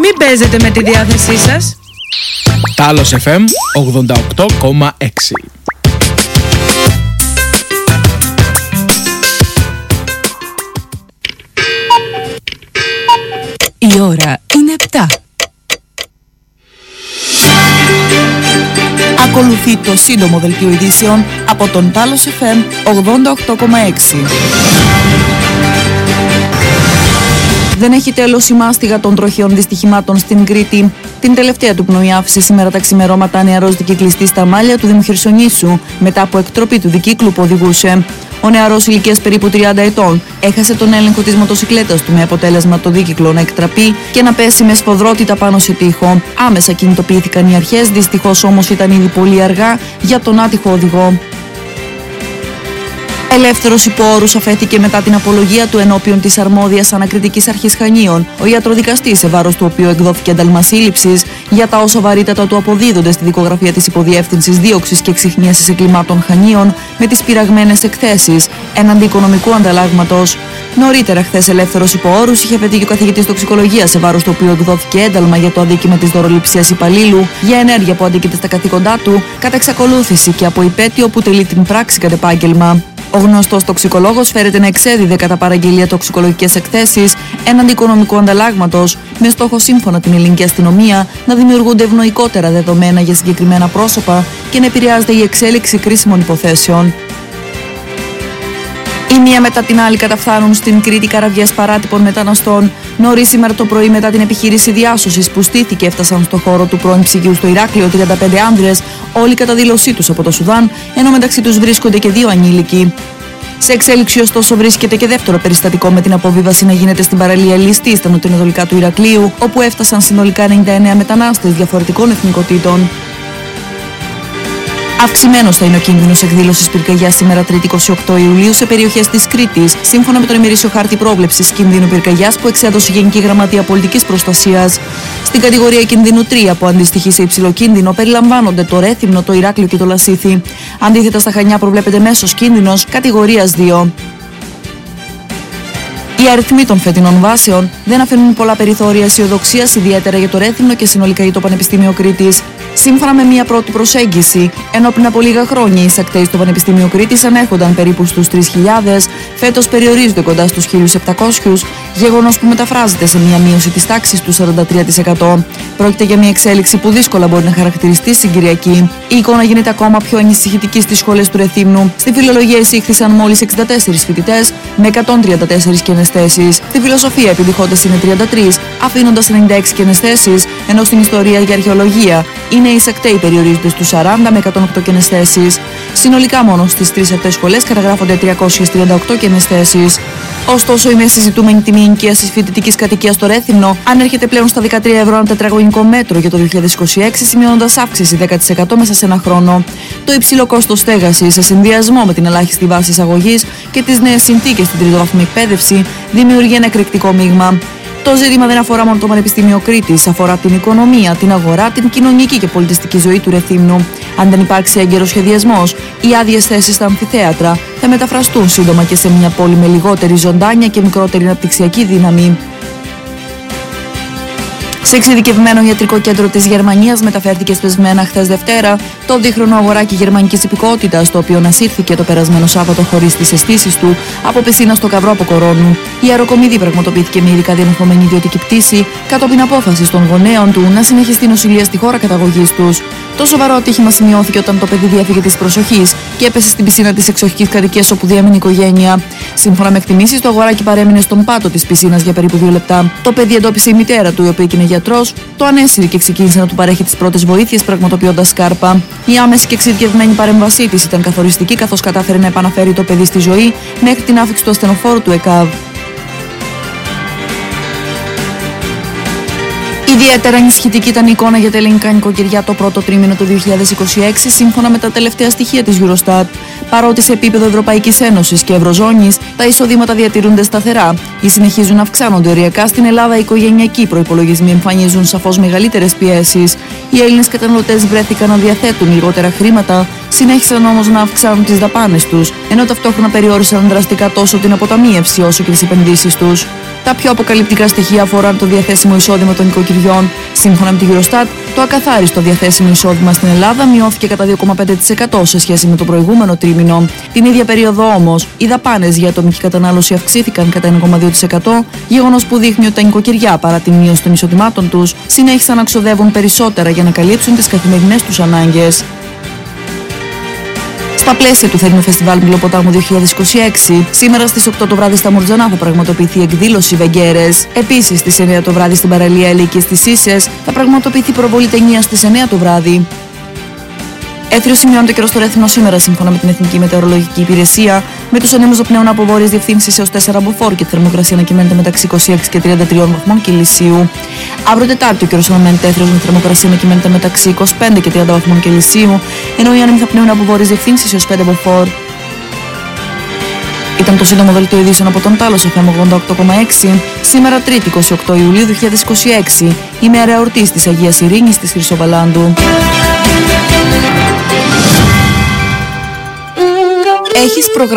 Μην παίζετε με τη διάθεσή σας. Τάλος FM 88,6. Η ώρα είναι 7. Ακολουθεί το σύντομο δελτίο ειδήσεων από τον Τάλος FM 88,6. Δεν έχει τέλος η μάστιγα των τροχαίων δυστυχημάτων στην Κρήτη. Την τελευταία του πνοή άφησε σήμερα τα ξημερώματα νεαρός δικυκλιστής στα μάλια του Δήμου Χερσονήσου, μετά από εκτροπή του δικύκλου που οδηγούσε. Ο νεαρός ηλικίας περίπου 30 ετών έχασε τον έλεγχο της μοτοσικλέτας του με αποτέλεσμα το δίκυκλο να εκτραπεί και να πέσει με σφοδρότητα πάνω σε τοίχο. Άμεσα κινητοποιήθηκαν οι αρχές, δυστυχώς όμως ήταν ήδη πολύ αργά για τον άτυχο οδηγό. Ελεύθερος υπό όρους αφέθηκε μετά την απολογία του ενώπιον της αρμόδιας ανακριτικής αρχής Χανίων, ο ιατροδικαστής σε βάρος του οποίου εκδόθηκε ένταλμα σύλληψης για τα όσα βαρύτατα του αποδίδονται στη δικογραφία της Υποδιεύθυνσης Δίωξης και Εξιχνίασης Εγκλημάτων Χανίων με τις πειραγμένες εκθέσεις έναντι οικονομικού ανταλλάγματος. Νωρίτερα χθες ελεύθερος υπό όρους είχε αφαιτεί και ο καθηγητής τοξικολογίας σε βάρος του οποίου εκδόθηκε ένταλμα για το αδίκημα της δωροληψίας υπαλλήλου για ενέργεια που αντίκειται στα καθήκοντά του κατά εξακολούθηση και από υπέτειο που τελεί την πράξη κατ' επάγγελμα. Ο γνωστός τοξικολόγος φέρεται να εξέδιδε κατά παραγγελία τοξικολογικές εκθέσεις έναντι οικονομικού ανταλλάγματος, με στόχο σύμφωνα την ελληνική αστυνομία να δημιουργούνται ευνοϊκότερα δεδομένα για συγκεκριμένα πρόσωπα και να επηρεάζεται η εξέλιξη κρίσιμων υποθέσεων. Η μία μετά την άλλη καταφθάνουν στην Κρήτη καραβιές παράτυπων μεταναστών. Νωρίς σήμερα το πρωί, μετά την επιχείρηση διάσωσης που στήθηκε, έφτασαν στο χώρο του πρώην ψυγείου στο Ηράκλειο 35 άνδρες, όλοι κατά δήλωσή τους από το Σουδάν, ενώ μεταξύ τους βρίσκονται και 2 ανήλικοι. Σε εξέλιξη, ωστόσο, βρίσκεται και δεύτερο περιστατικό με την αποβίβαση να γίνεται στην παραλία Ληστή, στα νοτιοανατολικά του Ηρακλείου, όπου έφτασαν συνολικά 99 μετανάστες διαφορετικών εθνικοτήτων. Αυξημένος θα είναι ο κίνδυνος εκδήλωσης πυρκαγιάς σήμερα 3η 28 Ιουλίου σε περιοχές της Κρήτης, σύμφωνα με τον ημερήσιο χάρτη πρόβλεψης κινδύνου πυρκαγιάς που εξέδωσε η Γενική Γραμματεία Πολιτικής Προστασίας. Στην κατηγορία κινδύνου 3, που αντιστοιχεί σε υψηλό κίνδυνο, περιλαμβάνονται το Ρέθυμνο, το Ηράκλειο και το Λασίθι. Αντίθετα, στα Χανιά προβλέπεται μέσος κίνδυνος κατηγορίας 2. Οι αριθμοί των φετινών βάσεων δεν αφήνουν πολλά περιθώρια αισιοδοξίας, ιδιαίτερα για το Ρέθυμνο και συνολικά για το Πανεπιστήμιο Κρήτης. Σύμφωνα με μια πρώτη προσέγγιση, ενώ πριν από λίγα χρόνια οι εισακτέοι στο Πανεπιστήμιο Κρήτης ανέρχονταν περίπου στους 3.000, φέτος περιορίζονται κοντά στους 1.700, γεγονός που μεταφράζεται σε μια μείωση της τάξης του 43%. Πρόκειται για μια εξέλιξη που δύσκολα μπορεί να χαρακτηριστεί συγκυριακή. Η εικόνα γίνεται ακόμα πιο ανησυχητική στις σχολές του Ρεθύμνου. Στη φιλολογία εισήχθησαν μόλις 64 φοιτητές με 134 κενές θέσεις. Στη φιλοσοφία επιδειχόντες είναι 33, αφήνοντας 96 κενές θέσεις, ενώ στην ιστορία και αρχαιολογία οι νέοι εισακτέοι περιορίζονται στους 40 με 108 κενές θέσεις. Συνολικά μόνο στις 3 αυτές σχολές καταγράφονται 338 κενές θέσεις. Ωστόσο, η μέση ζητούμενη τιμή ενοικίας της φοιτητικής κατοικίας στο Ρέθυμνο ανέρχεται πλέον στα 13 ευρώ ανά τετραγωνικό μέτρο για το 2026, σημειώνοντας αύξηση 10% μέσα σε ένα χρόνο. Το υψηλό κόστος στέγασης, σε συνδυασμό με την ελάχιστη βάση εισαγωγής και τις νέες συνθήκες στην τριτοβάθμια εκπαίδευση, δημιουργεί ένα εκρηκτικό μείγμα. Το ζήτημα δεν αφορά μόνο το Πανεπιστήμιο Κρήτης, αφορά την οικονομία, την αγορά, την κοινωνική και πολιτιστική ζωή του Ρεθύμνου. Αν δεν υπάρξει έγκαιρος σχεδιασμός, οι άδειες θέσεις στα αμφιθέατρα θα μεταφραστούν σύντομα και σε μια πόλη με λιγότερη ζωντάνια και μικρότερη αναπτυξιακή δύναμη. Σε εξειδικευμένο ιατρικό κέντρο της Γερμανίας μεταφέρθηκε σπεσμένα χθες Δευτέρα το δίχρονο αγοράκι γερμανικής υπηκότητας, το οποίο ανασύρθηκε το περασμένο Σάββατο χωρίς τις αισθήσεις του από πισίνα στο Καβρό από Κορώνου. Η αεροκομιδή πραγματοποιήθηκε με ειδικά διαμορφωμένη ιδιωτική πτήση κατόπιν απόφασης των γονέων του να συνεχιστεί νοσηλεία στη χώρα καταγωγής τους. Το σοβαρό ατύχημα σημειώθηκε όταν το παιδί διέφυγε της προσοχής και έπεσε στην πισίνα της εξοχικής κατοικίας όπου διέμενε η οικογένεια. Σύμφωνα με εκτιμήσεις, το αγοράκι παρέμεινε στον πάτο της πισίνας για περίπου 2 λεπτά. Το παιδί εντόπισε η μητέρα του, η οποία είναι γιατρός, το ανέσυρε και ξεκίνησε να του παρέχει τις πρώτες βοήθειες, πραγματοποιώντας σκάρπα. Η άμεση και εξειδικευμένη παρέμβασή της ήταν καθοριστική, καθώς κατάφερε να επαναφέρει το παιδί στη ζωή μέχρι την άφιξη του ασθενοφόρου του ΕΚΑΒ. Ιδιαίτερα ενισχυτική ήταν η εικόνα για τα ελληνικά νοικοκυριά το πρώτο τρίμηνο του 2026, σύμφωνα με τα τελευταία στοιχεία της Eurostat. Παρότι σε επίπεδο Ευρωπαϊκής Ένωσης και Ευρωζώνης τα εισοδήματα διατηρούνται σταθερά ή συνεχίζουν να αυξάνονται οριακά, στην Ελλάδα οι οικογενειακοί προϋπολογισμοί εμφανίζουν σαφώς μεγαλύτερες πιέσεις. Οι Έλληνες καταναλωτές βρέθηκαν να διαθέτουν λιγότερα χρήματα, συνέχισαν όμως να αυξάνουν τις δαπάνες τους, ενώ ταυτόχρονα περιόρισαν δραστικά τόσο την αποταμίευση όσο και τις επενδύσεις τους. Τα πιο αποκαλυπτικά στοιχεία αφορούν το διαθέσιμο εισόδημα των οικοκυριών. Σύμφωνα με τη Eurostat, το ακαθάριστο διαθέσιμο εισόδημα στην Ελλάδα μειώθηκε κατά 2,5% σε σχέση με το προηγούμενο τρίμηνο. Την ίδια περίοδο όμως, οι δαπάνες για ατομική κατανάλωση αυξήθηκαν κατά 1,2%, γεγονός που δείχνει ότι τα νοικοκυριά, παρά τη μείωση των εισοδημάτων τους, συνέχισαν να ξοδεύουν περισσότερα για να καλύψουν τις καθημερινές τους ανάγκες. Στα πλαίσια του θερινού φεστιβάλ Μιλοποτάμου 2026, σήμερα στις 8 το βράδυ στα Μουρτζανά θα πραγματοποιηθεί η εκδήλωση Βεγγέρες. Επίσης, στις 9 το βράδυ στην παραλία Ελίκης στις Ίσσες θα πραγματοποιηθεί προβολή ταινίας στις 9 το βράδυ. Έθριο σημειώνεται καιρός στο Ρέθυμνο σήμερα, σύμφωνα με την Εθνική Μετεωρολογική Υπηρεσία, με τους ανέμους να πνέουν από βόρειες διευθύνσεις έως 4 μποφόρ και τη θερμοκρασία να κυμαίνεται μεταξύ 26 και 33 βαθμών Κελσίου. Αύριο Τετάρτη ο καιρός αναμένεται έθριος με θερμοκρασία να κυμαίνεται μεταξύ 25 και 30 βαθμών Κελσίου, ενώ οι άνεμοι θα πνέουν από βόρειες διευθύνσεις έως 5 μποφόρ. Ήταν το σύντομο δελτίο ειδήσεων από τον Τάλος FM 88,6, σήμερα Τρίτη 28 Ιουλίου 2026, ημέρα εορτής της Αγίας Ειρήνης της Χρυσοβαλάντου. Έχεις προγραμματίσει